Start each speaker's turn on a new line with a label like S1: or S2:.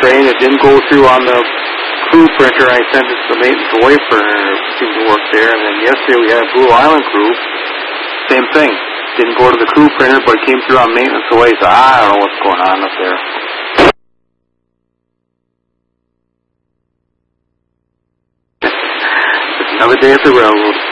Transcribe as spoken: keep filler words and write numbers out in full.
S1: train. It didn't go through on the crew printer. I sent it to the maintenance away printer, and it seemed to work there. And then yesterday we had a Blue Island crew. Same thing. Didn't go to the crew printer, but came through on maintenance away. So I don't know what's going on up there. It's another day at the railroad.